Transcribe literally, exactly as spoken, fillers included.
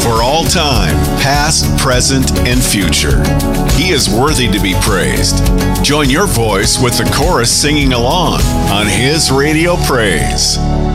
for all time, past, present, and future. He is worthy to be praised. Join your voice with the chorus singing along on His Radio Praise.